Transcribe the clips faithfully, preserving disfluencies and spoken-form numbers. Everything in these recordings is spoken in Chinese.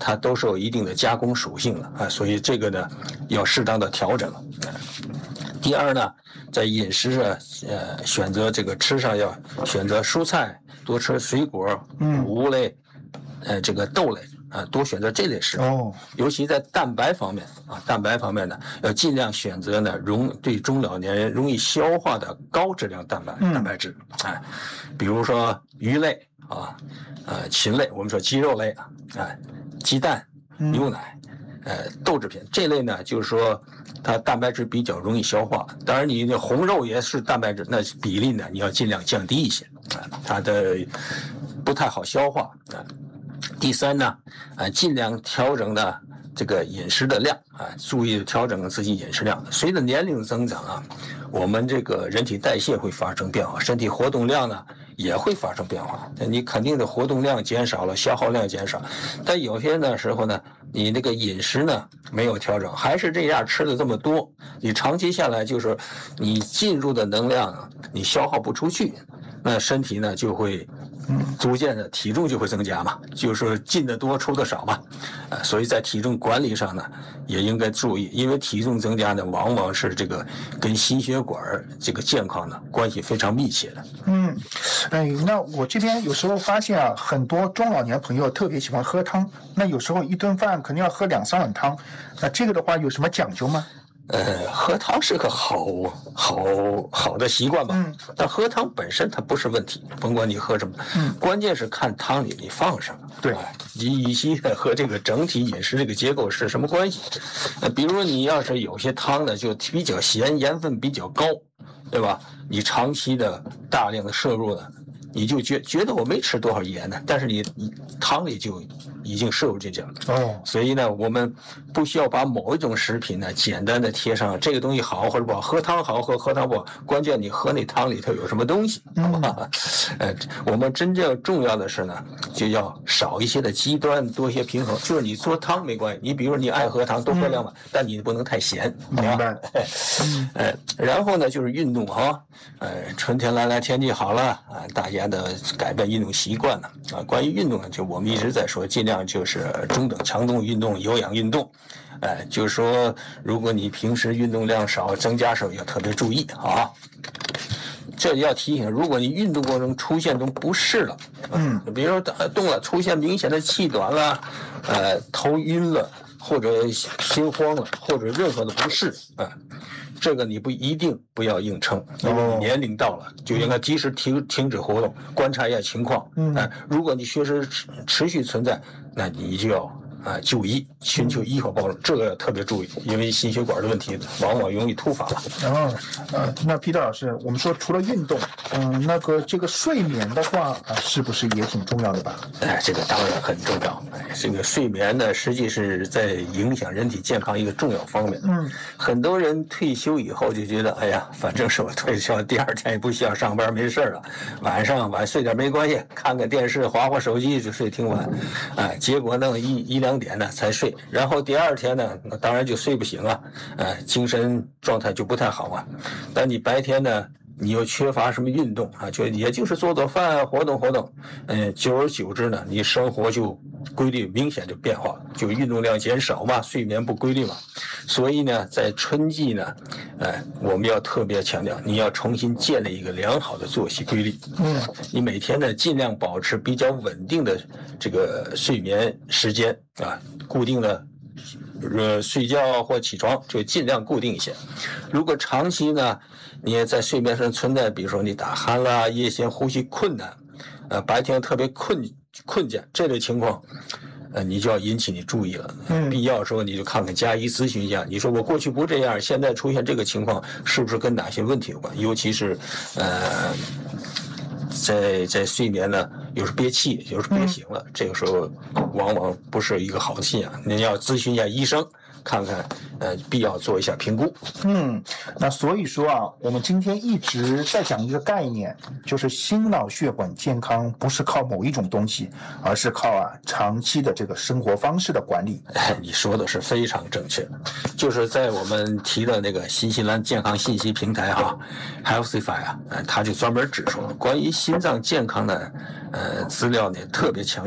它都是有一定的加工属性的啊，所以这个呢要适当的调整。第二呢，在饮食上，呃，选择这个吃上要选择蔬菜，多吃水果、谷物类，呃，这个豆类啊，多选择这类食品。 哦， 尤其在蛋白方面啊，蛋白方面呢，要尽量选择呢容对中老年人容易消化的高质量蛋白蛋白质，哎，比如说鱼类啊，呃，禽类，我们说鸡肉类啊，哎，鸡蛋、牛奶。呃，豆制品这类呢，就是说它蛋白质比较容易消化。当然，你那红肉也是蛋白质，那比例呢，你要尽量降低一些啊，它的不太好消化啊。第三呢，啊，尽量调整呢这个饮食的量啊，注意调整自己饮食量。随着年龄增长啊，我们这个人体代谢会发生变化，身体活动量呢也会发生变化。你肯定的活动量减少了，消耗量减少，但有些呢时候呢，你那个饮食呢没有调整，还是这样吃的这么多，你长期下来就是你进入的能量啊，你消耗不出去，那身体呢就会逐渐的体重就会增加嘛，就是进的多出的少嘛，呃，所以在体重管理上呢也应该注意，因为体重增加呢往往是这个跟心血管这个健康呢关系非常密切的。 嗯，哎，那我这边有时候发现啊，很多中老年朋友特别喜欢喝汤，那有时候一顿饭肯定要喝两三碗汤，那这个的话有什么讲究吗？ 呃，喝汤是个好好好的习惯吧， 嗯， 但喝汤本身它不是问题，甭管你喝什么， 嗯， 关键是看汤里你放什么， 对， 以以及和这个整体饮食这个结构是什么关系。呃，比如说你要是有些汤呢就比较咸，盐分比较高，对吧？你长期的大量的摄入呢，你就觉觉得我没吃多少盐呢，但是你汤里就已经摄入进去了。 哦， 所以呢，我们不需要把某一种食品呢简单的贴上这个东西好或者不好，喝汤好喝喝汤不好，关键你喝那汤里头有什么东西，好吧？呃，我们真正重要的是呢，就要少一些的极端，多一些平衡。就是你做汤没关系，你比如说你爱喝汤，多喝两碗，嗯、但你不能太咸， 明白？ 呃，然后呢就是运动哈，呃，春天来了，天气好了啊，大家的改变运动习惯了啊。关于运动呢，就我们一直在说，尽量就是中等强度运动、有氧运动。哎、呃，就是说，如果你平时运动量少，增加时候要特别注意啊。这里要提醒，如果你运动过程中出现这种不适了，嗯，比如说动了出现明显的气短了，呃，头晕了，或者心慌了，或者任何的不适，啊、呃，这个你不一定不要硬撑，因为你年龄到了，就应该及时停停止活动，观察一下情况。嗯、呃，如果你确实持续存在，那你就要。啊，就医，寻求医疗帮助，这个要特别注意，因为心血管的问题往往容易突发。 哦，呃，那 Peter 老师，我们说除了运动，嗯、呃，那个这个睡眠的话，啊、呃，是不是也挺重要的吧？ 哎，这个当然很重要。哎，这个睡眠呢，实际是在影响人体健康一个重要方面。嗯，很多人退休以后就觉得，哎呀，反正是我退休，第二天也不需要上班，没事了，晚上晚睡点没关系，看看电视，划划手机就睡挺晚。哎，结果弄一一两点呢才睡，然后第二天呢，那当然就睡不醒了，呃，精神状态就不太好啊。但你白天呢，你又缺乏什么运动啊，就也就是做做饭，活动活动，嗯，久而久之呢，你生活就规律明显就变化，就运动量减少嘛，睡眠不规律嘛。所以呢，在春季呢，呃，我们要特别强调，你要重新建立一个良好的作息规律。嗯，你每天呢尽量保持比较稳定的这个睡眠时间啊，固定的。呃，睡觉或起床就尽量固定一些。如果长期呢，你也在睡眠上存在，比如说你打鼾啦、夜间呼吸困难，呃，白天特别困困倦这类情况，呃，你就要引起你注意了。嗯，必要时候你就看看家医咨询一下。你说我过去不这样，现在出现这个情况，是不是跟哪些问题有关？尤其是呃。在在睡眠呢，有时憋气，有时憋醒了，这个时候往往不是一个好的信仰。你要咨询一下医生，看看呃必要做一下评估。 嗯，那所以说啊，我们今天一直在讲一个概念，就是心脑血管健康不是靠某一种东西，而是靠啊长期的这个生活方式的管理。 哎，你说的是非常正确，就是在我们提的那个新西兰健康信息平台哈 ，Healthify 啊，他就专门指出了关于心脏健康的呃资料呢，特别强调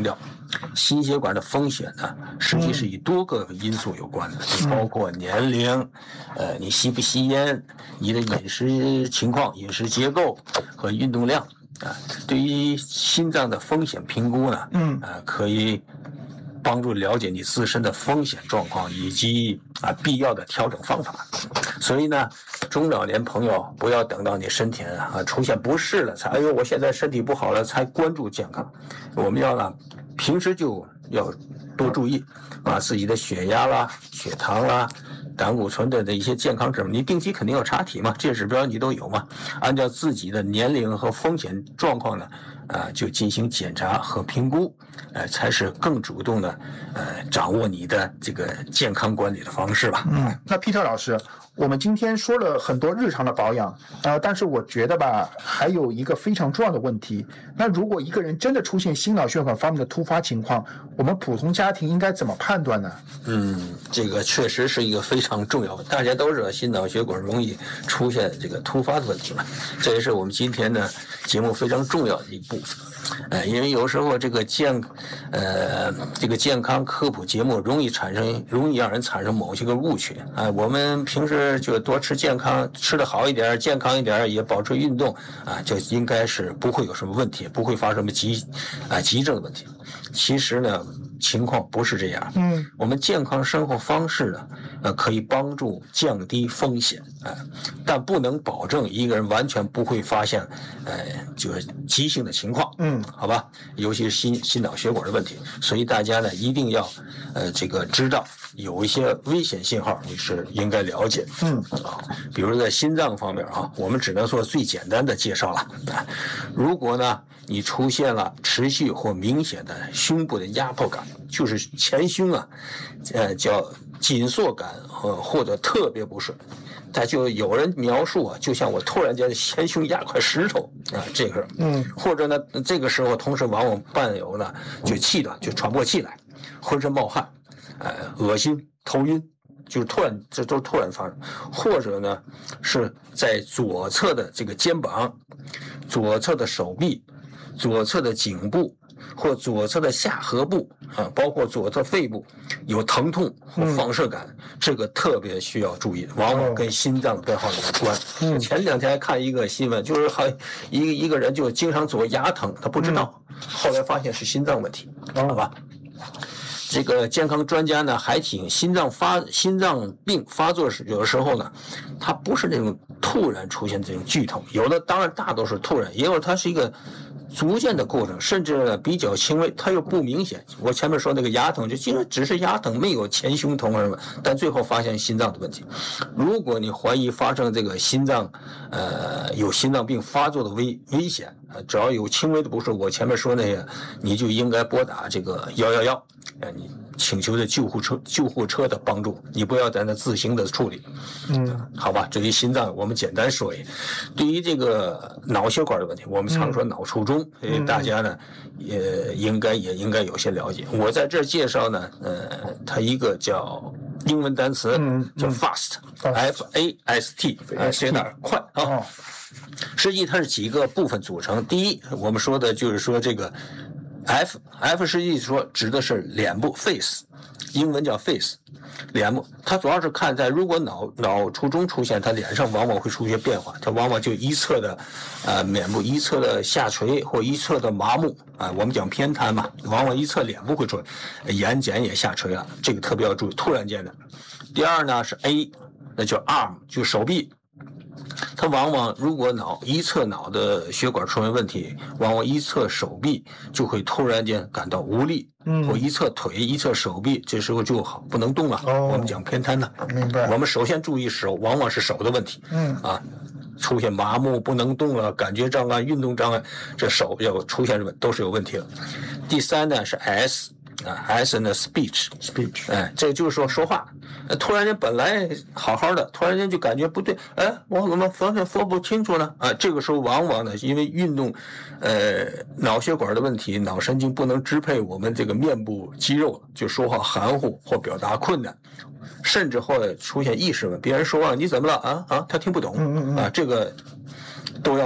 心血管的风险呢，实际是与多个因素有关的，就包括年龄，呃，你吸不吸烟，你的饮食情况、饮食结构和运动量啊。对于心脏的风险评估呢，嗯，啊，可以帮助了解你自身的风险状况以及啊必要的调整方法。所以呢，中老年朋友不要等到你身体啊出现不适了才，哎呦，我现在身体不好了才关注健康。我们要呢，平时就要多注意啊自己的血压啦、血糖啦、胆固醇的的一些健康指标，你定期肯定要查体嘛，这些指标你都有嘛。按照自己的年龄和风险状况呢，啊，就进行检查和评估，呃，才是更主动的，呃，掌握你的这个健康管理的方式吧。 嗯，那 Peter 老师，我们今天说了很多日常的保养，呃，但是我觉得吧，还有一个非常重要的问题。那如果一个人真的出现心脑血管方面的突发情况，我们普通家庭应该怎么判断呢？ 嗯，这个确实是一个非常重要的，大家都知道心脑血管容易出现这个突发的问题嘛，这也是我们今天的节目非常重要的一部分。呃，因为有时候这个健，呃，这个健康科普节目容易产生，容易让人产生某些个误区啊、呃。我们平时就多吃健康，吃得好一点，健康一点，也保持运动啊，就应该是不会有什么问题，不会发生什么急啊急症的问题。其实呢，情况不是这样。嗯，我们健康生活方式呢，呃，可以帮助降低风险啊、呃，但不能保证一个人完全不会发现，呃，就是急性的情况。嗯，好吧，尤其是心心脑血管的问题，所以大家呢一定要，呃，这个知道有一些危险信号你是应该了解。嗯啊，比如在心脏方面啊，我们只能做最简单的介绍了啊。如果呢你出现了持续或明显的胸部的压迫感，就是前胸啊，呃，叫紧缩感和或者特别不顺，他就有人描述啊，就像我突然间前胸压块石头啊，这个，嗯，或者呢，这个时候同时往往伴有呢，就气短，就喘不过气来，浑身冒汗，呃，恶心、头晕。就是突然，这都是突然发生，或者呢是在左侧的这个肩膀、左侧的手臂、左侧的颈部或左侧的下颌部啊，包括左侧肺部有疼痛或放射感，嗯、这个特别需要注意，往往跟心脏变化有关。嗯、前两天还看一个新闻，就是好一个一个人就经常左牙疼，他不知道，嗯、后来发现是心脏问题，好吧？这个健康专家呢还提醒，心脏发心脏病发作时，有的时候呢，它不是那种突然出现这种剧痛，有的当然大多是突然，也有它是一个逐渐的过程，甚至呢比较轻微，它又不明显。我前面说那个牙疼，就其实只是牙疼，没有前胸疼什么，但最后发现心脏的问题。如果你怀疑发生这个心脏，呃，有心脏病发作的危危险，呃，只要有轻微的不适，我前面说那个，你就应该拨打这个一一一，呃，你请求的救护车救护车的帮助，你不要在那自行的处理。嗯，好吧。至于心脏，我们简单说一。对于这个脑血管的问题，我们常说脑卒中，所以大家呢也应该也应该有些了解。我在这介绍呢，呃，它一个叫英文单词叫 fast，F A S T， 啊，写点快啊。实际它是几个部分组成。第一，我们说的就是说这个 F F 实际说指的是脸部 face， 英文叫 face， 脸部。它主要是看在如果脑脑卒中出现，它脸上往往会出现变化，它往往就一侧的呃脸部一侧的下垂或一侧的麻木啊、呃，我们讲偏瘫嘛，往往一侧脸部会出现眼睑也下垂了，这个特别要注意，突然间的。第二呢是 A， 那叫 arm， 就手臂。它往往如果脑一侧脑的血管出现问题，往往一侧手臂就会突然间感到无力，嗯，或一侧腿、一侧手臂，这时候就好不能动了。哦，我们讲偏瘫的， 明白。 我们首先注意手，往往是手的问题，嗯啊，出现麻木、不能动了、感觉障碍、运动障碍，这手要出现都是有问题的。第三呢是 S。啊 ，S 呢 speech，speech， 哎，这就是说说话，呃，突然间本来好好的，突然间就感觉不对，哎，我怎么方向说不清楚呢？啊，这个时候往往呢，因为运动，呃，脑血管的问题，脑神经不能支配我们这个面部肌肉，就说话含糊或表达困难，甚至后来出现意识问，别人说话你怎么了啊啊，他听不懂，啊，这个都要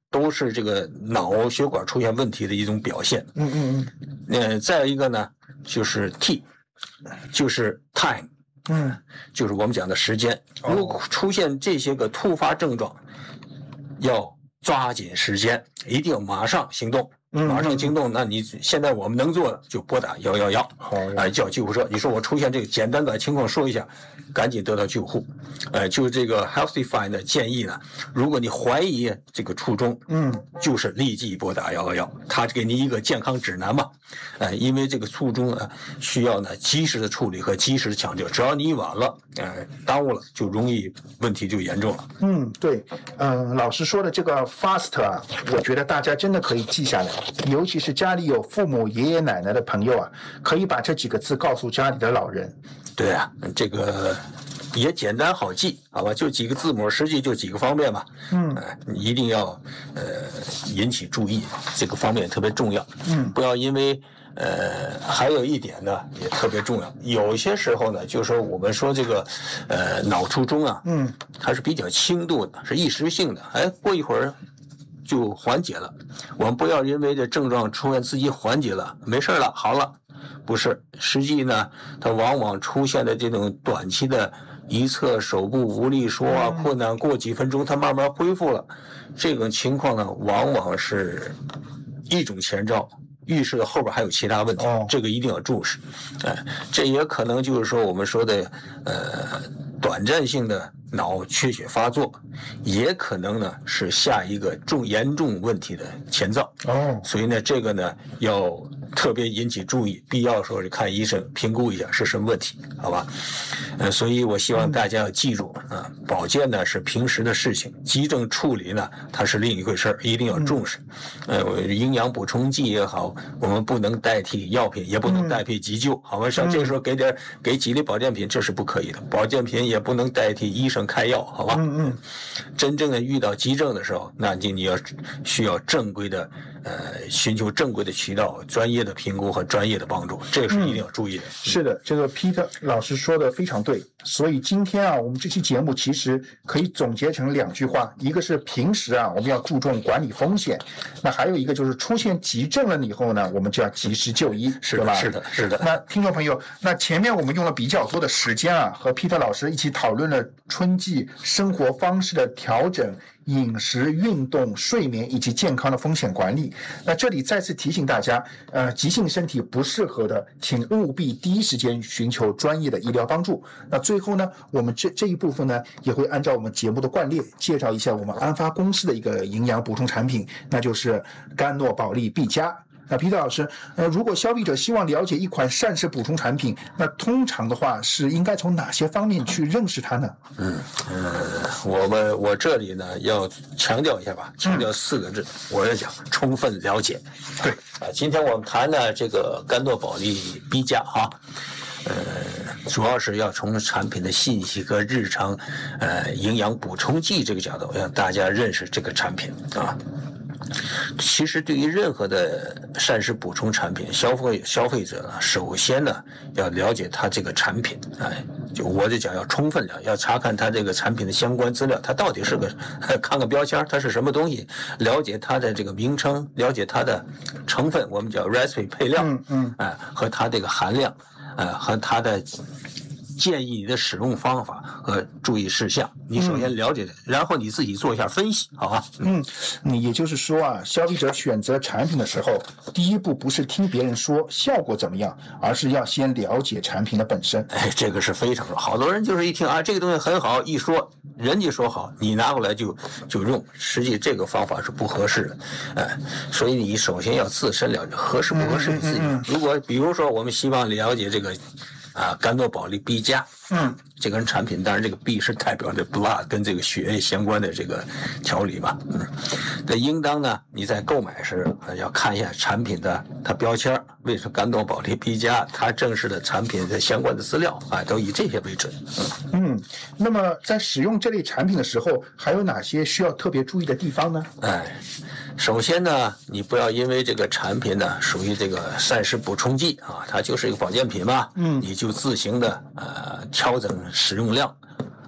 都是这个脑血管出现问题的一种表现。 嗯嗯嗯。呃，再一个呢，就是 T， 就是 time， 嗯， 就是我们讲的时间。如果出现这些个突发症状，要抓紧时间，一定要马上行动。马上行动，那你现在我们能做的就拨打幺幺幺， 好， 哎，叫救护车。你说我出现这个简单的情况说一下，赶紧得到救护。呃，就这个 Healthify 呢建议呢，如果你怀疑这个初中， 嗯， 就是立即拨打幺幺幺，他给你一个健康指南嘛。呃，因为这个初中呢需要呢及时的处理和及时的抢救，只要你晚了，呃，耽误了就容易问题就严重了。 嗯，对，嗯、呃，老师说的这个 fast 啊，我觉得大家真的可以记下来。尤其是家里有父母、爷爷奶奶的朋友啊，可以把这几个字告诉家里的老人。 对啊，这个也简单好记，好吧？就几个字母，实际就几个方面嘛。嗯，呃、你一定要呃引起注意，这个方面特别重要。嗯，不要因为呃还有一点呢也特别重要，有些时候呢，就是说我们说这个呃脑卒中啊，嗯，它是比较轻度的，是一时性的，哎，过一会儿就缓解了。我们不要因为这症状出现自己缓解了，没事了，好了，不是，实际呢，它往往出现的这种短期的一侧手部无力说啊困难，过几分钟它慢慢恢复了，这种情况呢，往往是一种前兆，预示后边还有其他问题，这个一定要重视。哎，这也可能就是说我们说的呃短暂性的脑缺血发作，也可能呢是下一个重严重问题的前兆。哦，所以呢，这个呢要特别引起注意，必要时候是看医生评估一下是什么问题，好吧？呃，所以我希望大家要记住啊，保健呢是平时的事情，急症处理呢它是另一回事，一定要重视。呃，营养补充剂也好，我们不能代替药品，也不能代替急救，好吧？像这个时候给点给几粒保健品，这是不可以的，保健品也不能代替医生开药，好吧？嗯嗯。真正的遇到急症的时候，那就你要需要正规的，呃，寻求正规的渠道、专业的评估和专业的帮助，这个是一定要注意的。嗯、 是的，这个 Peter 老师说的非常对。所以今天啊，我们这期节目其实可以总结成两句话，一个是平时啊我们要注重管理风险，那还有一个就是出现急症了以后呢，我们就要及时就医， 是吧？是的，是的。 那听众朋友，那前面我们用了比较多的时间啊，和 Peter 老师一起讨论了春季生活方式的调整、饮食、运动、睡眠以及健康的风险管理。那这里再次提醒大家，呃，急性身体不适合的，请务必第一时间寻求专业的医疗帮助。那最后呢，我们这这一部分呢，也会按照我们节目的惯例，介绍一下我们安发公司的一个营养补充产品，那就是甘诺宝利 B 加。那皮特老师，呃，如果消费者希望了解一款膳食补充产品，那通常的话是应该从哪些方面去认识它呢？ 嗯呃，我们我这里呢要强调一下吧，强调四个字，嗯、我要讲充分了解。 对啊，今天我们谈的这个甘诺宝利 B 加哈。呃，主要是要从产品的信息和日常，呃，营养补充剂这个角度，让大家认识这个产品啊。其实对于任何的膳食补充产品，消费消费者呢，首先呢要了解它这个产品，哎，就我就讲要充分了解，要查看它这个产品的相关资料，它到底是个看个标签，它是什么东西，了解它的这个名称，了解它的成分，我们叫 recipe 配料，嗯嗯，哎，和它这个含量。呃，和它的建议你的使用方法和注意事项，你首先了解的，嗯、然后你自己做一下分析，好吧？ 嗯，你也就是说啊，消费者选择产品的时候，第一步不是听别人说效果怎么样，而是要先了解产品的本身。 哎，这个是非常重要。好多人就是一听啊，这个东西很好，一说人家说好，你拿过来就就用，实际这个方法是不合适的。哎，所以你首先要自身了解合适不合适你自己。嗯嗯嗯、如果比如说我们希望了解这个。啊，甘诺宝利 B 加，嗯，这个产品，当然这个 B 是代表着 blood 跟这个血液相关的这个调理嘛，嗯，那应当呢，你在购买时要看一下产品的它标签，为什么甘诺宝利 B 加，它正式的产品的相关的资料啊，都以这些为准。 嗯，嗯，那么在使用这类产品的时候，还有哪些需要特别注意的地方呢？ 哎。首先呢，你不要因为这个产品呢属于这个膳食补充剂啊，它就是一个保健品嘛，嗯，你就自行的呃调整使用量，哎、呃，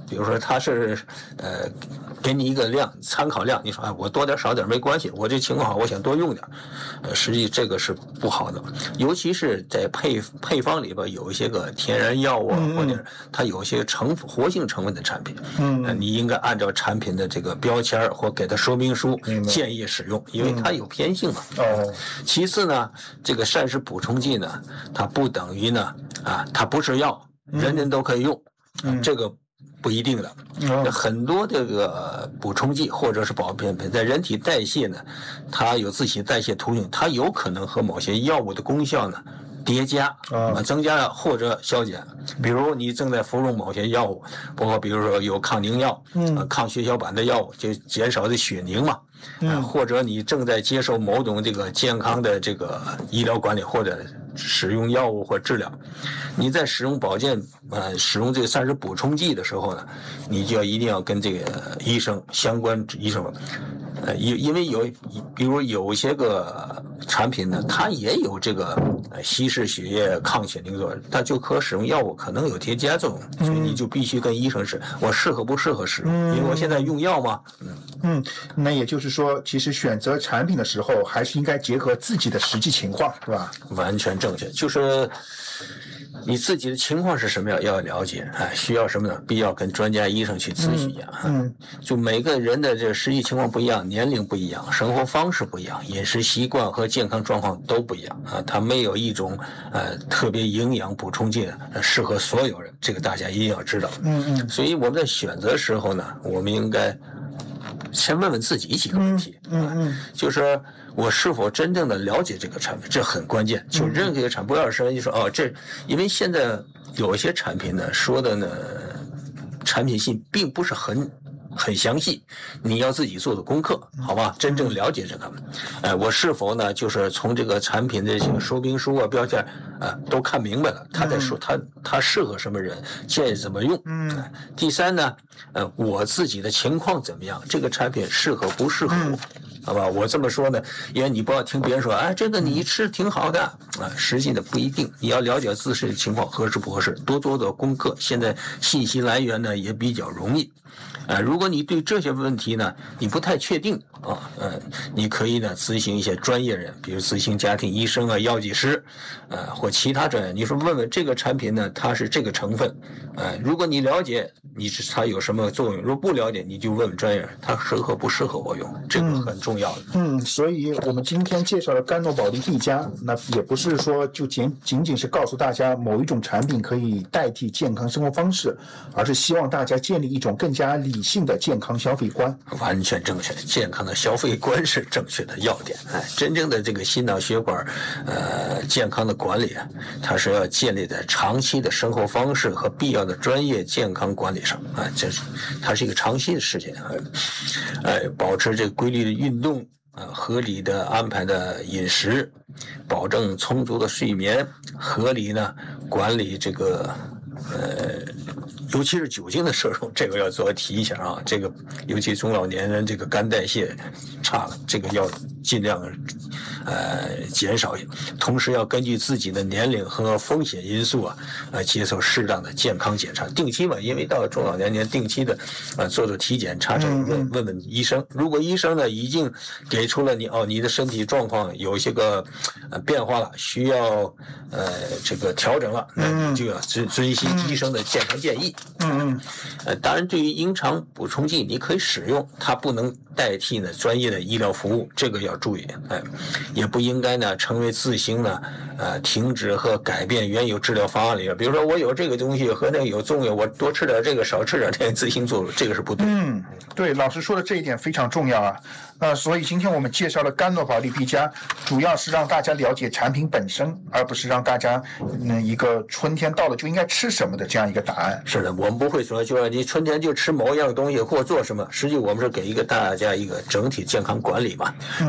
比如说它是呃给你一个量参考量，你说哎我多点少点没关系，我这情况好，我想多用点，呃实际这个是不好的，尤其是在配配方里边有一些个天然药物、嗯、或者它有一些成活性成分的产品，嗯、呃，你应该按照产品的这个标签或给它说明书建议使用，因为它有偏性嘛。哦、嗯。其次呢，这个膳食补充剂呢，它不等于呢啊，它不是药，人人都可以用，嗯啊、这个不一定的。嗯、很多这个补充剂或者是保健品在人体代谢呢，它有自己代谢途径，它有可能和某些药物的功效呢叠加啊，增加了或者消减。比如你正在服用某些药物，包括比如说有抗凝药、嗯、呃、抗血小板的药物，就减少的血凝嘛。嗯，或者你正在接受某种这个健康的这个医疗管理，或者使用药物或治疗，你在使用保健呃使用这个膳食补充剂的时候呢，你就要一定要跟这个医生相关医生，呃，因因为有比如有一些个产品呢，它也有这个稀释血液、抗血凝作用，它就可使用药物可能有叠加作用，所以你就必须跟医生是我适合不适合使用，因为我现在用药嘛。嗯嗯，那也就是说，其实选择产品的时候，还是应该结合自己的实际情况，是吧？ 完全正确，就是你自己的情况是什么样要了解，哎，需要什么呢？必要跟专家医生去咨询一下。嗯，嗯就每个人的这实际情况不一样，年龄不一样，生活方式不一样，饮食习惯和健康状况都不一样啊。它没有一种呃特别营养补充剂适合所有人，这个大家一定要知道。嗯嗯。所以我们在选择时候呢，我们应该先问问自己几个问题，嗯 嗯, 嗯，就是我是否真正的了解这个产品，这很关键。就任何一个产品，不要是就说哦，这因为现在有一些产品呢说的呢，产品信并不是很很详细，你要自己做的功课，好吧？真正了解这个，哎、呃，我是否呢，就是从这个产品的这个说明书啊、标签啊、呃，都看明白了，他在说他他适合什么人，建议怎么用。嗯、呃。第三呢，呃，我自己的情况怎么样？这个产品适合不适合我？嗯好吧，我这么说呢，因为你不要听别人说，哎，这个你吃挺好的啊，实际的不一定。你要了解自身的情况合适不合适，多做做功课。现在信息来源呢也比较容易，呃，如果你对这些问题呢你不太确定啊，呃，你可以呢咨询一些专业人，比如咨询家庭医生啊、药剂师，呃，或其他专业。你说问问这个产品呢，它是这个成分，呃，如果你了解，你是它有什么作用；如果不了解，你就问问专业人，它适合不适合我用，这个很重要。 嗯，嗯，所以我们今天介绍的甘诺宝利 B 加，那也不是说就仅仅仅是告诉大家某一种产品可以代替健康生活方式，而是希望大家建立一种更加理性的健康消费观。 完全正确，健康的消费观是正确的要点。哎，真正的这个心脑血管呃健康的管理啊，它是要建立在长期的生活方式和必要的专业健康管理上啊，这是它是一个长期的事情啊，呃，保持这个规律的运动。呃，合理的安排的饮食，保证充足的睡眠，合理呢管理这个呃，尤其是酒精的摄入，这个要做提一下啊。这个尤其中老年人这个肝代谢差了，这个要尽量呃减少。同时要根据自己的年龄和风险因素啊，呃接受适当的健康检查，定期嘛，因为到了中老年年定期的呃做做体检查查，问问问医生。如果医生呢已经给出了你哦你的身体状况有一些个呃变化了，需要呃这个调整了，那你就要遵遵循医生的健康建议。嗯嗯。呃，当然对于营养补充剂你可以使用，它不能代替呢专业的医疗服务，这个要注意。哎，也不应该呢成为自行呢呃停止和改变原有治疗方案里边。比如说我有这个东西和那个有作用，我多吃点这个少吃点这个自行做，这个是不对。 嗯，对，老师说的这一点非常重要啊。呃，所以今天我们介绍了甘诺宝利 B 加，主要是让大家了解产品本身，而不是让大家嗯一个春天到了就应该吃什么的这样一个答案。 是的，我们不会说就说你春天就吃某一样东西或做什么，实际我们是给一个大家一个整体健康管理嘛。嗯、如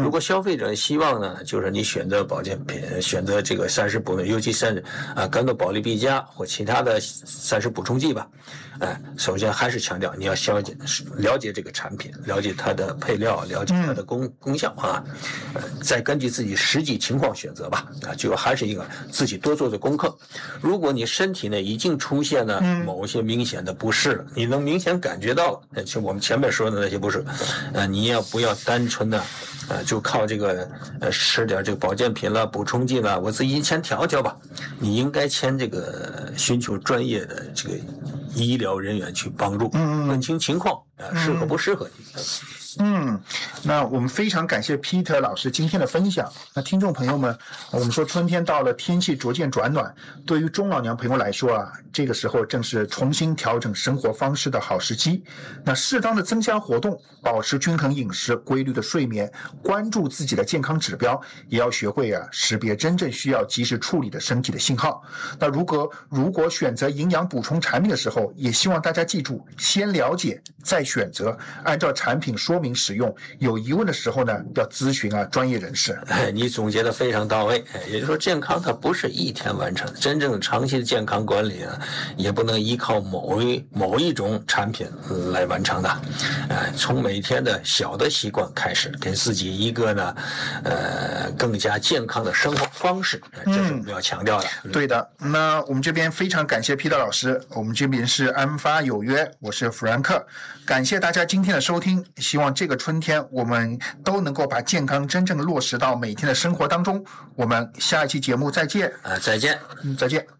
如果消费者希望呢，就是你选择保健品，选择这个膳食补，尤其是啊甘诺宝利 B 加或其他的膳食补充剂吧。哎，首先还是强调你要了解了解这个产品，了解它的配料，了解它的功、嗯、功效啊，呃，再根据自己实际情况选择吧。啊，就还是一个自己多做的功课。如果你身体呢已经出现了某些明显的不适了，嗯、你能明显感觉到了，就我们前面说的那些不适，呃，你要不要单纯的呃就靠这个呃吃点这个保健品了、补充剂了，我自己先调调吧？你应该先这个寻求专业的这个医疗人员去帮助，嗯，问清情况啊，适合不适合你。 嗯，那我们非常感谢 Peter 老师今天的分享。那听众朋友们，我们说春天到了，天气逐渐转暖，对于中老年朋友来说啊，这个时候正是重新调整生活方式的好时机。那适当的增加活动，保持均衡饮食、规律的睡眠，关注自己的健康指标，也要学会啊识别真正需要及时处理的身体的信号。那如果如果选择营养补充产品的时候，也希望大家记住，先了解再选择，按照产品说明使用，有疑问的时候呢，要咨询啊专业人士。 哎，你总结的非常到位。也就是说，健康它不是一天完成，真正长期的健康管理啊，也不能依靠某一某一种产品来完成的。哎，从每天的小的习惯开始，给自己一个呢，呃，更加健康的生活方式，这是我们要强调的。 嗯、对的。那我们这边非常感谢 Peter 老师，我们这边是安发有约，我是弗兰克，感谢大家今天的收听，希望这个春天我们都能够把健康真正落实到每天的生活当中。我们下一期节目再见。 啊，再见。 嗯，再见。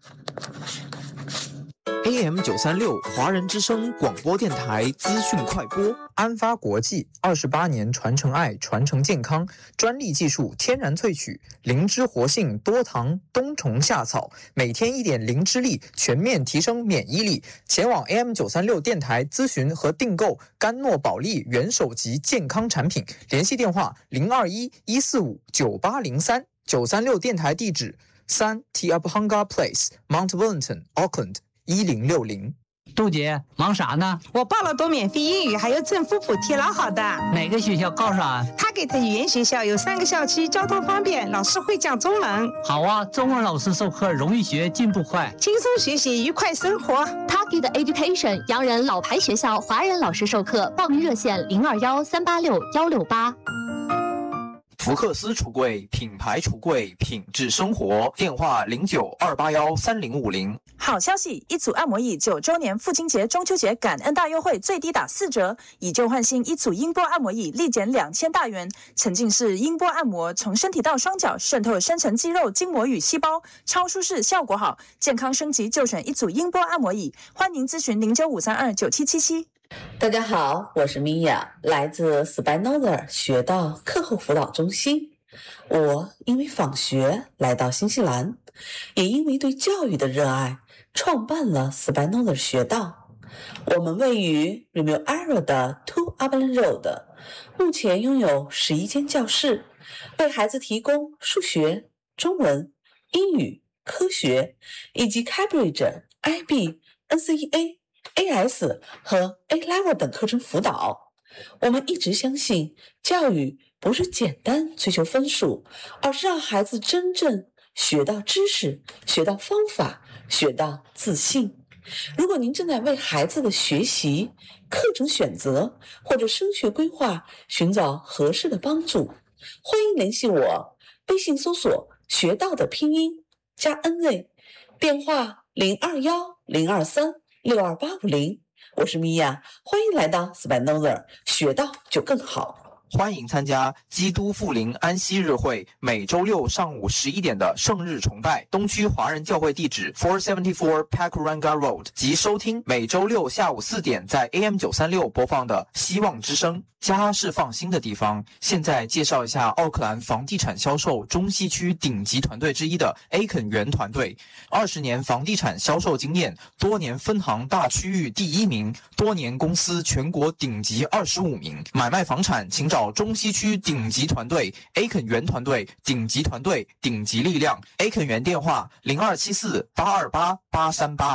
A M 九三六 华人之声广播电台资讯快播，安发国际二十八年传承爱，传承健康，专利技术天然萃取，灵芝活性多糖冬虫夏草，每天一点灵芝力，全面提升免疫力。前往 A M 九三六 电台咨询和订购甘诺宝利元首级健康产品，联系电话零二一一四五九八零三，九三六电台地址三 Tiabhanga Place Mount Wellington Auckland一零六零。 杜姐忙啥呢？ 我报了多免费英语，还有政府补贴，老好的。 哪个学校告诉啊？ 他给的语言学校有三个校区，交通方便，老师会讲中文。 好啊，中文老师授课容易学，进步快， 轻松学习，愉快生活。 他给的 Education 洋人老牌学校，华人老师授课，报名热线零二幺三八六幺六八。 福克斯橱柜，品牌橱柜，品质生活。电话零九二八幺三零五零。 好消息，一组按摩椅九周年父亲节、中秋节感恩大优惠，最低打四折，以旧换新，一组音波按摩椅立减两千大元。沉浸式音波按摩，从身体到双脚，渗透深层肌肉、筋膜与细胞，超舒适，效果好，健康升级就选一组音波按摩椅。欢迎咨询零九五三二九七七七。 大家好，我是米娅，来自 Spinoza 学到课后辅导中心。我因为访学来到新西兰，也因为对教育的热爱，创办了 Spinoza 学道。我们位于 Remuera 的 Two Upland Road， 目前拥有十一间教室，为孩子提供数学、中文、英语、科学以及 Cambridge、I B、N C E A、A S 和 A Level 等课程辅导。我们一直相信，教育不是简单追求分数，而是让孩子真正学到知识，学到方法，学到自信。如果您正在为孩子的学习、课程选择或者升学规划寻找合适的帮助，欢迎联系我，微信搜索学到的拼音加 N Z， 电话零二幺零二三六二八五零。我是米娅，欢迎来到 Spinoza， 学到就更好。 欢迎参加基督复临安息日会，每周六上午十一点的圣日崇拜，东区华人教会地址 four seventy-four Pakuranga Road， 及收听每周六下午四点在 A M 九三六 播放的希望之声。家是放心的地方。现在介绍一下奥克兰房地产销售中西区顶级团队之一的 A 肯园团队，二十年房地产销售经验，多年分行大区域第一名，多年公司全国顶级二十五名。买卖房产请找中西区顶级团队 A 肯园团队，顶级团队，顶级力量。A 肯园电话零二七四八二八八三八。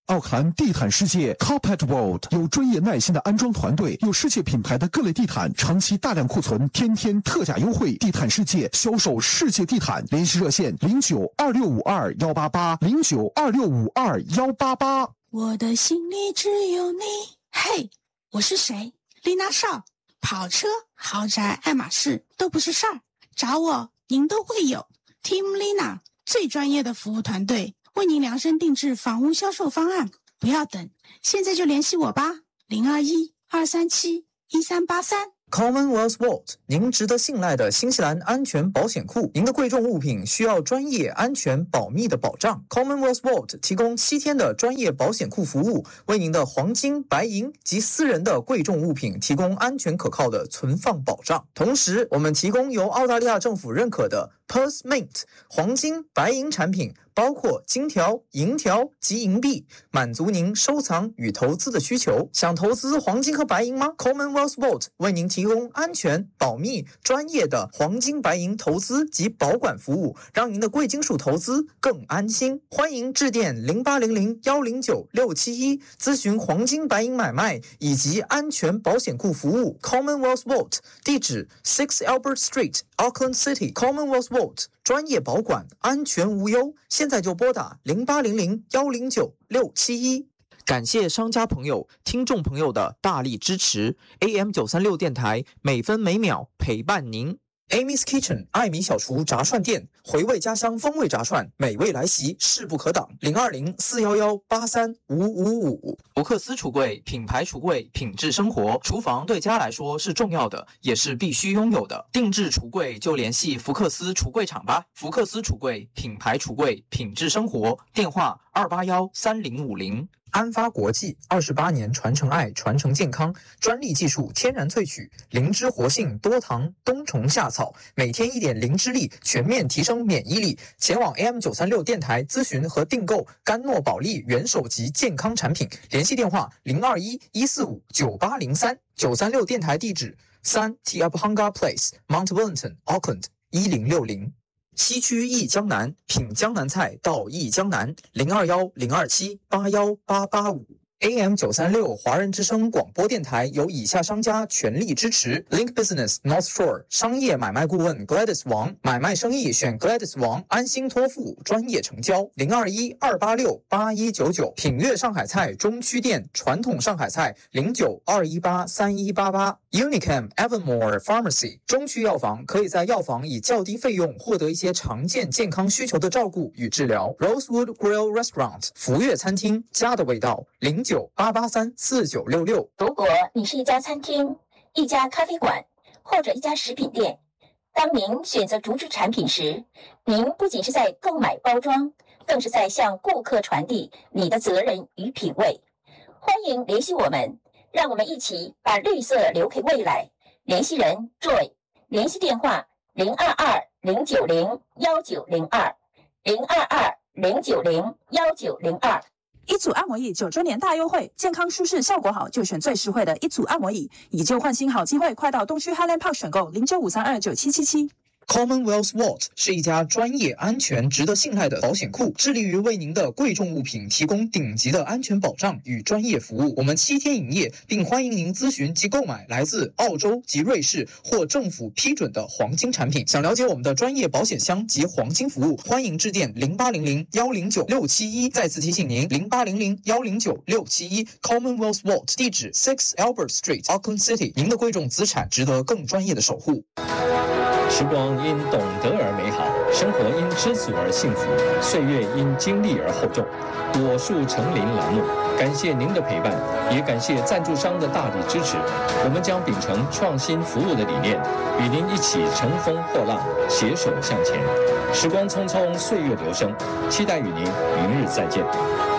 奥克兰地毯世界 Carpet World 有专业耐心的安装团队，有世界品牌的各类地毯，长期大量库存，天天特价优惠。地毯世界销售世界地毯，联系热线零九二六五二幺八八零九二六五二幺八八。 我的心里只有你。嘿，我是谁？丽娜少。跑车、豪宅、爱马仕都不是事儿，找我您都会有。Team Lina 最专业的服务团队，为您量身定制房屋销售方案，不要等，现在就联系我吧，零二一二三七一三八三。 Commonwealth Vault， 您值得信赖的新西兰安全保险库。您的贵重物品需要专业、安全、保密的保障。Commonwealth Vault 提供七天的专业保险库服务，为您的黄金、白银及私人的贵重物品提供安全可靠的存放保障。同时，我们提供由澳大利亚政府认可的 Perth Mint 黄金、白银产品，包括金条、银条及银币，满足您收藏与投资的需求。想投资黄金和白银吗？ Commonwealth Vault 为您提供安全、保密、专业的黄金白银投资及保管服务，让您的贵金属投资更安心。欢迎致电零八零零幺零九六七一咨询黄金白银买卖以及安全保险库服务。 Commonwealth Vault 地址 Six Albert Street Auckland City。 Commonwealth Vault 专业保管，安全无忧。现在就拨打零八零零幺零九六七一。感谢商家朋友、听众朋友的大力支持。A M 九三六电台每分每秒陪伴您。Amy's Kitchen 艾米小厨炸串店，回味家乡风味炸串，美味来袭，势不可挡。零二零四幺幺八三五五五。福克斯橱柜，品牌橱柜，品质生活。厨房对家来说是重要的，也是必须拥有的。定制橱柜就联系福克斯橱柜厂吧。福克斯橱柜，品牌橱柜，品质生活。电话二八幺三零五零。安发国际二十八年传承爱，传承健康，专利技术，天然萃取，灵芝活性，多糖，冬虫夏草，每天一点灵芝力，全面提升免疫力。前往 A M 九三六电台咨询和订购甘诺宝利元首级健康产品，联系电话零二一一四五九八零三。九三六电台地址三 Te Apahanga Place Mount Wellington Auckland 一零六零。西区忆江南，品江南菜到忆江南，零二幺零二七八幺八八五。A M 九三六华人之声广播电台由以下商家全力支持 ：Link Business North Shore 商业买卖顾问 Gladys 王，买卖生意选 Gladys 王，安心托付，专业成交。零二一二八六八一九九。品悦上海菜中区店，传统上海菜零九二一八三一八八。Unicam Avonmore Pharmacy 中区药房，可以在药房以较低费用获得一些常见健康需求的照顾与治疗。Rosewood Grill Restaurant 福悦餐厅，家的味道。零九八八三四九六六。 如果你是一家餐厅、一家咖啡馆或者一家食品店，当您选择竹制产品时，您不仅是在购买包装，更是在向顾客传递你的责任与品味。欢迎联系我们，让我们一起把绿色留给未来。联系人 Joy， 联系电话零二二零九零幺九零二零二二零九零幺九零二。 一组按摩椅九周年大优惠，健康舒适效果好就选最实惠的一组按摩椅，以旧换新好机会，快到东区 Highland Park 选购零九五三二九七七七。 Commonwealth Vault 是一家专业、安全、值得信赖的保险库，致力于为您的贵重物品提供顶级的安全保障与专业服务。我们七天营业，并欢迎您咨询及购买来自澳洲及瑞士或政府批准的黄金产品。想了解我们的专业保险箱及黄金服务，欢迎致电零八零零幺零九六七一。再次提醒您，零八零零幺零九六七一。Commonwealth Vault 地址 Six Albert Street Auckland City。您的贵重资产值得更专业的守护。 时光因懂得而美好，生活因知足而幸福，岁月因经历而厚重。果树成林栏目，感谢您的陪伴，也感谢赞助商的大力支持。我们将秉承创新服务的理念，与您一起乘风破浪，携手向前。时光匆匆，岁月流声，期待与您明日再见。